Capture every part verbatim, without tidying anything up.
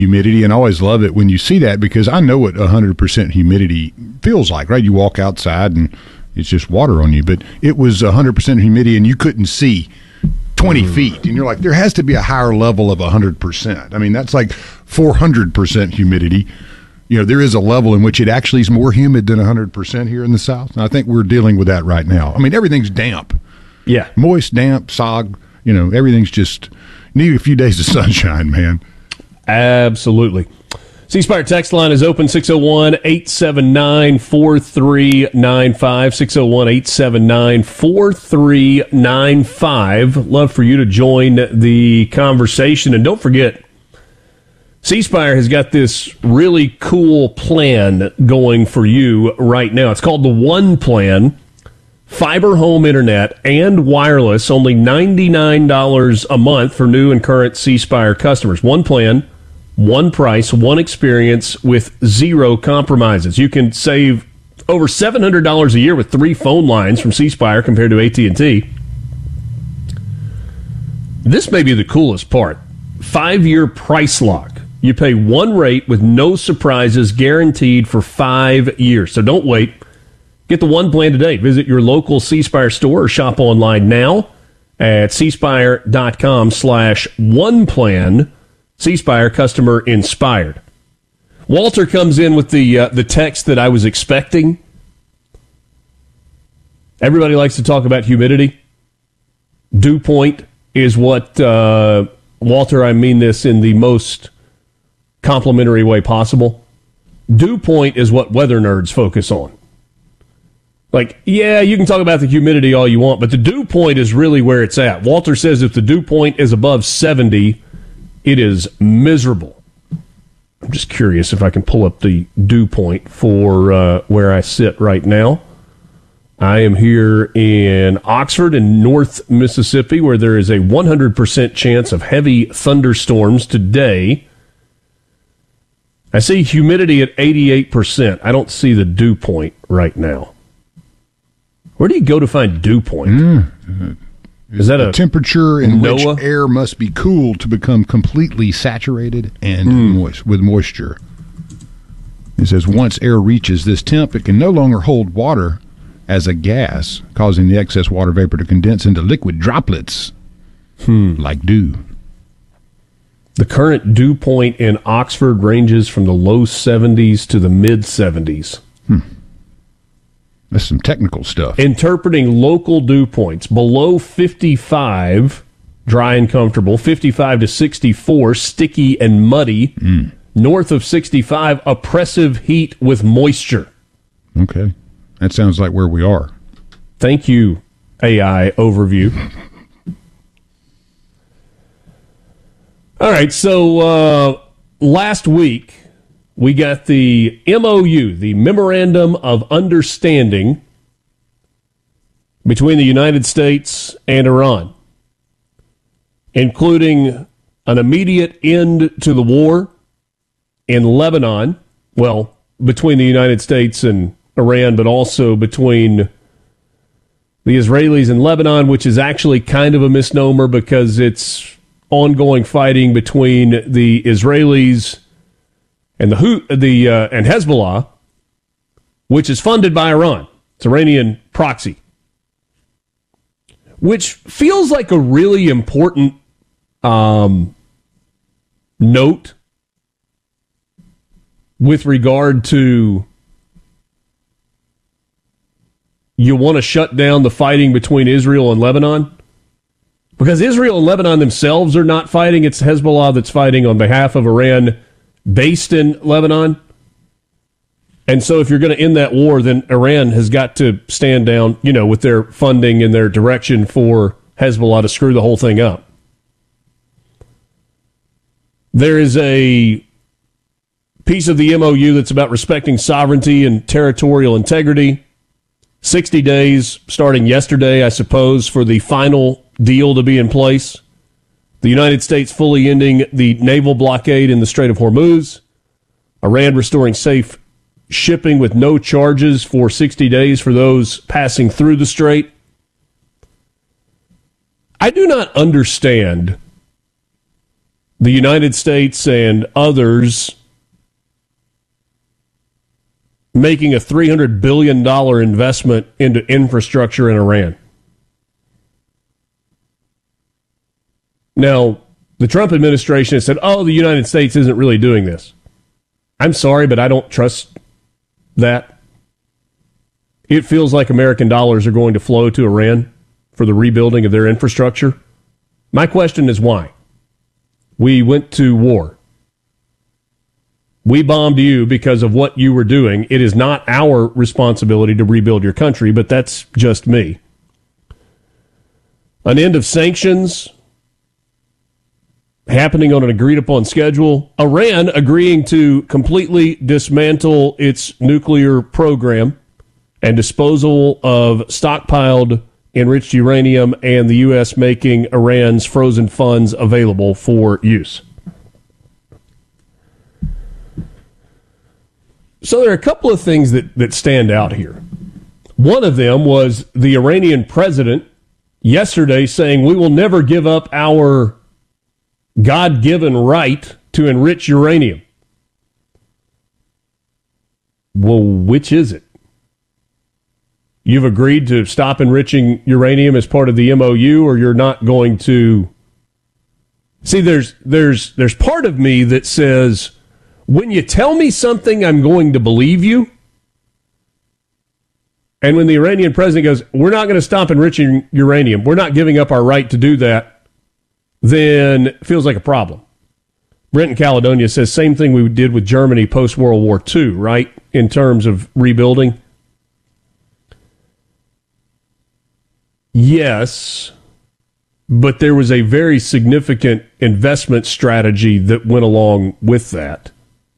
humidity, and I always love it when you see that because I know what one hundred percent humidity feels like, right? You walk outside and it's just water on you, but it was one hundred percent humidity and you couldn't see twenty feet, and you're like, there has to be a higher level of one hundred percent. I mean, that's like four hundred percent humidity. You know, there is a level in which it actually is more humid than one hundred percent here in the South, and I think we're dealing with that right now. I mean, everything's damp. Yeah. Moist, damp, sog, you know, everything's just need a few days of sunshine, man. Absolutely. C Spire text line is open, six oh one, eight seven nine, four three nine five, six oh one, eight seven nine, four three nine five. Love for you to join the conversation. And don't forget, C Spire has got this really cool plan going for you right now. It's called the One Plan. Fiber home internet and wireless, only ninety-nine dollars a month for new and current C Spire customers. One plan, one price, one experience with zero compromises. You can save over seven hundred dollars a year with three phone lines from C Spire compared to A T and T. This may be the coolest part. Five-year price lock. You pay one rate with no surprises, guaranteed for five years. So don't wait. Get the One Plan today. Visit your local C Spire store or shop online now at cspire.com slash one plan. C Spire, customer inspired. Walter comes in with the uh, the text that I was expecting. Everybody likes to talk about humidity. Dew point is what, uh, Walter, I mean this in the most complimentary way possible. Dew point is what weather nerds focus on. Like, yeah, you can talk about the humidity all you want, but the dew point is really where it's at. Walter says if the dew point is above seventy, it is miserable. I'm just curious if I can pull up the dew point for uh, where I sit right now. I am here in Oxford in North Mississippi, where there is a one hundred percent chance of heavy thunderstorms today. I see humidity at eighty-eight percent. I don't see the dew point right now. Where do you go to find dew point? Mm. Is that the a temperature in NOAA? which air must be cooled to become completely saturated and mm. moist with moisture? It says once air reaches this temp, it can no longer hold water as a gas, causing the excess water vapor to condense into liquid droplets hmm. like dew. The current dew point in Oxford ranges from the low seventies to the mid seventies. Hmm. That's some technical stuff. Interpreting local dew points. Below fifty-five, dry and comfortable. fifty-five to sixty-four, sticky and muddy. Mm. North of sixty-five, oppressive heat with moisture. Okay. That sounds like where we are. Thank you, A I overview. All right, so uh, last week, we got the M O U, the Memorandum of Understanding between the United States and Iran, including an immediate end to the war in Lebanon, well, between the United States and Iran, but also between the Israelis and Lebanon, which is actually kind of a misnomer because it's ongoing fighting between the Israelis and the the uh, and Hezbollah, which is funded by Iran. It's Iranian proxy, which feels like a really important um, note with regard to you want to shut down the fighting between Israel and Lebanon. Because Israel and Lebanon themselves are not fighting. It's Hezbollah that's fighting on behalf of Iran based in Lebanon. And so if you're going to end that war, then Iran has got to stand down, you know, with their funding and their direction for Hezbollah to screw the whole thing up. There is a piece of the M O U that's about respecting sovereignty and territorial integrity. sixty days starting yesterday, I suppose, for the final deal to be in place. The United States fully ending the naval blockade in the Strait of Hormuz. Iran restoring safe shipping with no charges for sixty days for those passing through the strait. I do not understand the United States and others making a three hundred billion dollars investment into infrastructure in Iran. Now, the Trump administration has said, oh, the United States isn't really doing this. I'm sorry, but I don't trust that. It feels like American dollars are going to flow to Iran for the rebuilding of their infrastructure. My question is why? We went to war. We bombed you because of what you were doing. It is not our responsibility to rebuild your country, but that's just me. An end of sanctions happening on an agreed-upon schedule. Iran agreeing to completely dismantle its nuclear program and disposal of stockpiled enriched uranium, and the U S making Iran's frozen funds available for use. So there are a couple of things that, that stand out here. One of them was the Iranian president yesterday saying we will never give up our God-given right to enrich uranium. Well, which is it? You've agreed to stop enriching uranium as part of the M O U, or you're not going to? See, there's there's there's part of me that says, when you tell me something, I'm going to believe you. And when the Iranian president goes, we're not going to stop enriching uranium, we're not giving up our right to do that, then it feels like a problem. Brent in Caledonia says, same thing we did with Germany post-World War Two, right, in terms of rebuilding. Yes, but there was a very significant investment strategy that went along with that.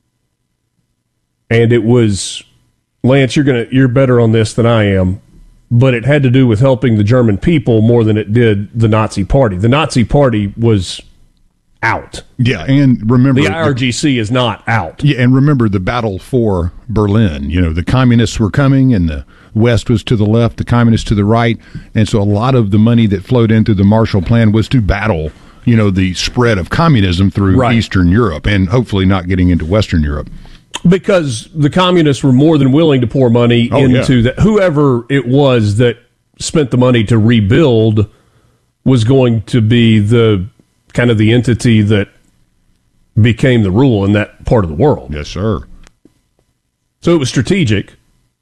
And it was, Lance, you're gonna you're better on this than I am, but it had to do with helping the German people more than it did the Nazi Party. The Nazi Party was out. Yeah, and remember, the I R G C is not out. Yeah, and remember the battle for Berlin. You know, the communists were coming, and the West was to the left, the communists to the right, and so a lot of the money that flowed into the Marshall Plan was to battle, you know, the spread of communism through right. Eastern Europe, and hopefully not getting into Western Europe. Because the communists were more than willing to pour money oh, into yeah. that. Whoever it was that spent the money to rebuild was going to be the kind of the entity that became the rule in that part of the world. Yes, sir. So it was strategic.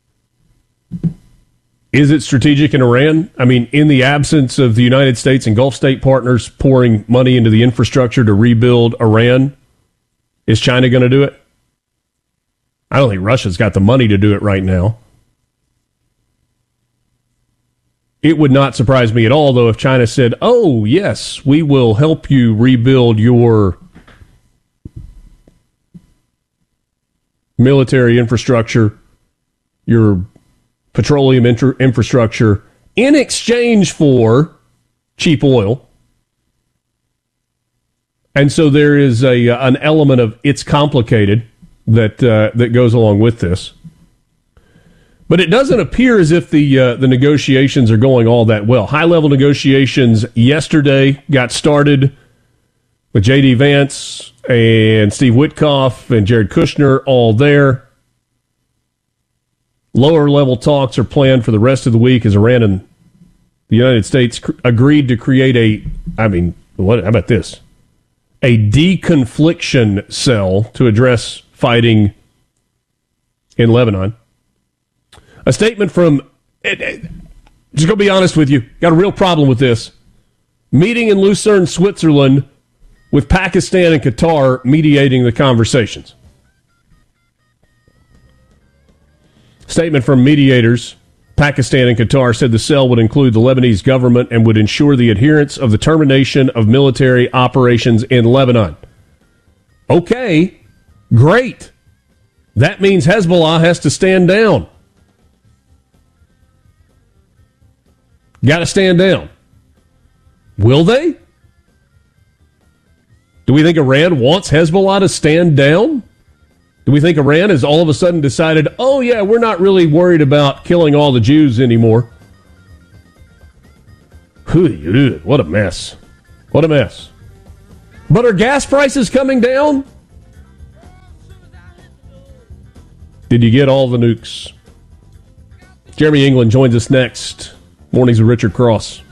Is it strategic in Iran? I mean, in the absence of the United States and Gulf state partners pouring money into the infrastructure to rebuild Iran, is China going to do it? I don't think Russia's got the money to do it right now. It would not surprise me at all, though, if China said, oh, yes, we will help you rebuild your military infrastructure, your petroleum inter- infrastructure, in exchange for cheap oil. And so there is a an element of it's complicated that uh, that goes along with this. But it doesn't appear as if the uh, the negotiations are going all that well. High-level negotiations yesterday got started with J D. Vance and Steve Witkoff and Jared Kushner all there. Lower-level talks are planned for the rest of the week as Iran and the United States cr- agreed to create a, I mean, what? How about this? A deconfliction cell to address fighting in Lebanon. A statement from, just going to be honest with you, got a real problem with this. Meeting in Lucerne, Switzerland, with Pakistan and Qatar mediating the conversations. Statement from mediators. Pakistan and Qatar said the cell would include the Lebanese government and would ensure the adherence of the termination of military operations in Lebanon. Okay, great. That means Hezbollah has to stand down. Got to stand down. Will they? Do we think Iran wants Hezbollah to stand down? Do we think Iran has all of a sudden decided, oh, yeah, we're not really worried about killing all the Jews anymore? What a mess. What a mess. But are gas prices coming down? Did you get all the nukes? Jeremy England joins us next. Mornings with Richard Cross.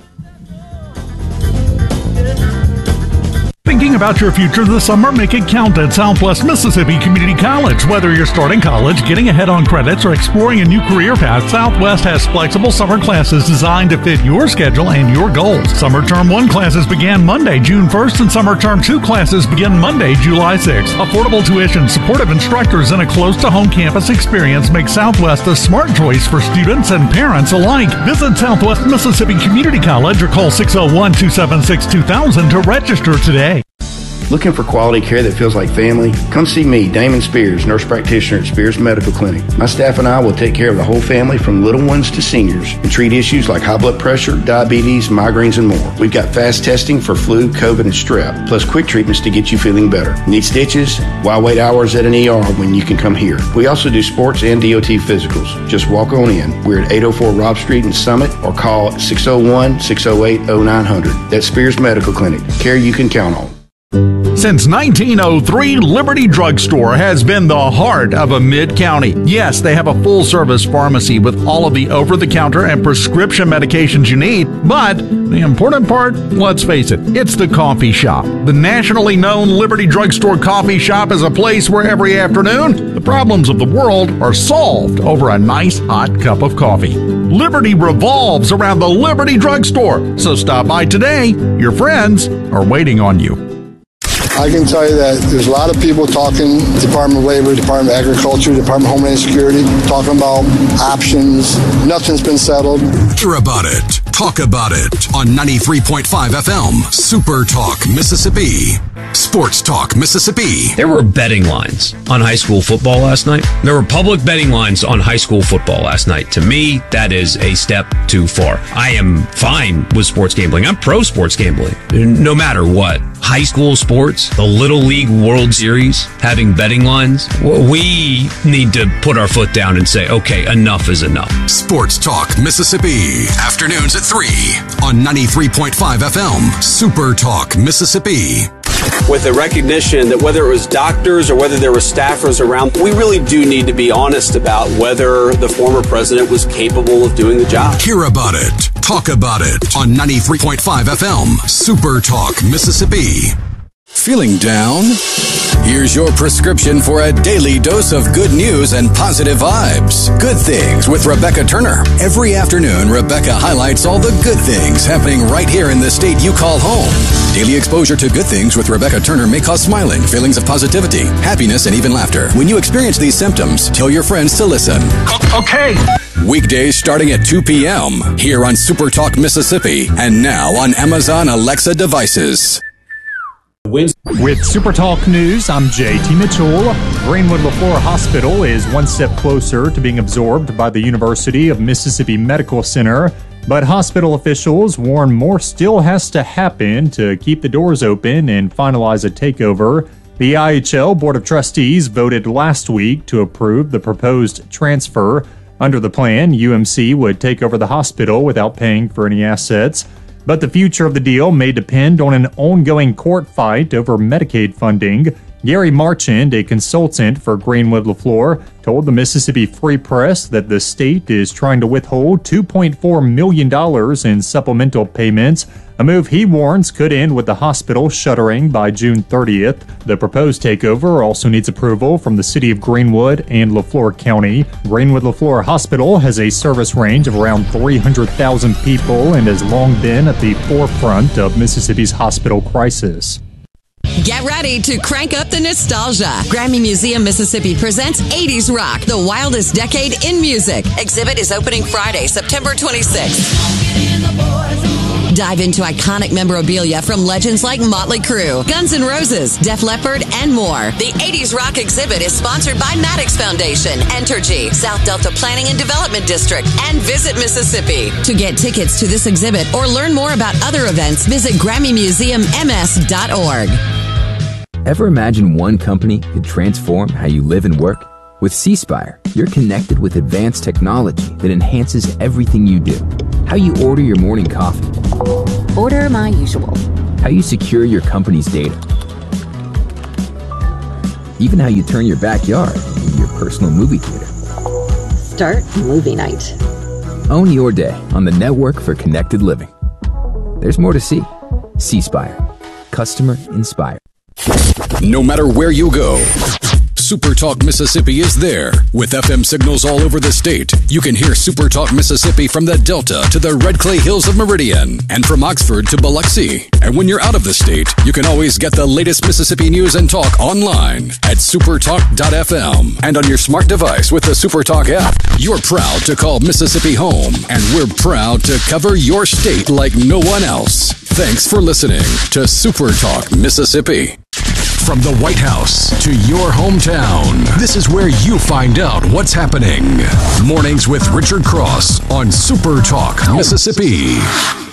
Thinking about your future this summer? Make it count at Southwest Mississippi Community College. Whether you're starting college, getting ahead on credits, or exploring a new career path, Southwest has flexible summer classes designed to fit your schedule and your goals. Summer Term one classes began Monday, June first, and Summer Term two classes begin Monday, July sixth. Affordable tuition, supportive instructors, and a close-to-home campus experience make Southwest a smart choice for students and parents alike. Visit Southwest Mississippi Community College or call six oh one, two seven six, two thousand to register today. Looking for quality care that feels like family? Come see me, Damon Spears, nurse practitioner at Spears Medical Clinic. My staff and I will take care of the whole family from little ones to seniors and treat issues like high blood pressure, diabetes, migraines, and more. We've got fast testing for flu, COVID, and strep, plus quick treatments to get you feeling better. Need stitches? Why wait hours at an E R when you can come here? We also do sports and D O T physicals. Just walk on in. We're at eight oh four Robb Street in Summit or call six oh one, six oh eight, oh nine hundred. That's Spears Medical Clinic. Care you can count on. Since nineteen oh three, Liberty Drugstore has been the heart of a mid-county. Yes, they have a full-service pharmacy with all of the over-the-counter and prescription medications you need, but the important part, let's face it, it's the coffee shop. The nationally known Liberty Drugstore coffee shop is a place where every afternoon, the problems of the world are solved over a nice hot cup of coffee. Liberty revolves around the Liberty Drugstore, so stop by today. Your friends are waiting on you. I can tell you that there's a lot of people talking, Department of Labor, Department of Agriculture, Department of Homeland Security, talking about options. Nothing's been settled. Hear about it. Talk about it on ninety-three point five F M, Super Talk, Mississippi. Sports Talk, Mississippi. There were betting lines on high school football last night. There were public betting lines on high school football last night. To me, that is a step too far. I am fine with sports gambling. I'm pro sports gambling, no matter what. High school sports, the Little League World Series, having betting lines, we need to put our foot down and say, okay, enough is enough. Sports Talk, Mississippi. Afternoons at three on ninety-three point five F M, Super Talk, Mississippi. With the recognition that whether it was doctors or whether there were staffers around, we really do need to be honest about whether the former president was capable of doing the job. Hear about it. Talk about it on ninety-three point five F M, Super Talk, Mississippi. Feeling down? Here's your prescription for a daily dose of good news and positive vibes. Good Things with Rebecca Turner. Every afternoon, Rebecca highlights all the good things happening right here in the state you call home. Daily exposure to Good Things with Rebecca Turner may cause smiling, feelings of positivity, happiness, and even laughter. When you experience these symptoms, tell your friends to listen. Okay. Weekdays starting at two p.m. here on Super Talk, Mississippi, and now on Amazon Alexa devices. With Super Talk News, I'm J T Mitchell. Greenwood LaFleur Hospital is one step closer to being absorbed by the University of Mississippi Medical Center, but hospital officials warn more still has to happen to keep the doors open and finalize a takeover. The I H L Board of Trustees voted last week to approve the proposed transfer. Under the plan, U M C would take over the hospital without paying for any assets. But the future of the deal may depend on an ongoing court fight over Medicaid funding. Gary Marchand, a consultant for Greenwood LaFleur, told the Mississippi Free Press that the state is trying to withhold two point four million dollars in supplemental payments, a move he warns could end with the hospital shuttering by June thirtieth. The proposed takeover also needs approval from the city of Greenwood and LaFleur County. Greenwood LaFleur Hospital has a service range of around three hundred thousand people and has long been at the forefront of Mississippi's hospital crisis. Get ready to crank up the nostalgia. Grammy Museum Mississippi presents eighties Rock, the wildest decade in music. Exhibit is opening Friday, September twenty-sixth. Dive into iconic memorabilia from legends like Motley Crue, Guns N' Roses, Def Leppard, and more. The eighties Rock exhibit is sponsored by Maddox Foundation, Entergy, South Delta Planning and Development District, and Visit Mississippi. To get tickets to this exhibit or learn more about other events, visit Grammy Museum M S dot org. Ever imagine one company could transform how you live and work? With C Spire, you're connected with advanced technology that enhances everything you do. How you order your morning coffee. Order my usual. how you secure your company's data, even how you turn your backyard into your personal movie theater. Start movie night. Own your day on the network for connected living. There's more to see. C-Spire. Customer inspired. No matter where you go, SuperTalk Mississippi is there. With F M signals all over the state, you can hear SuperTalk Mississippi from the Delta to the Red Clay Hills of Meridian and from Oxford to Biloxi. And when you're out of the state, you can always get the latest Mississippi news and talk online at supertalk dot f m and on your smart device with the SuperTalk app. You're proud to call Mississippi home, and we're proud to cover your state like no one else. Thanks for listening to SuperTalk Mississippi. From the White House to your hometown, this is where you find out what's happening. Mornings with Richard Cross on SuperTalk Mississippi.